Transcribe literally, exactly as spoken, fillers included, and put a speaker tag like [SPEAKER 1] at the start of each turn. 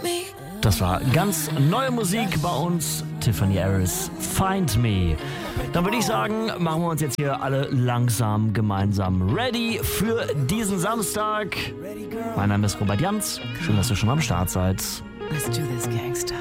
[SPEAKER 1] Das war ganz neue Musik bei uns. Tiffany Harris, Find Me. Dann würde ich sagen, machen wir uns jetzt hier alle langsam gemeinsam ready für diesen Samstag. Mein Name ist Robert Janz. Schön, dass ihr schon am Start seid.
[SPEAKER 2] Let's do this, gangster.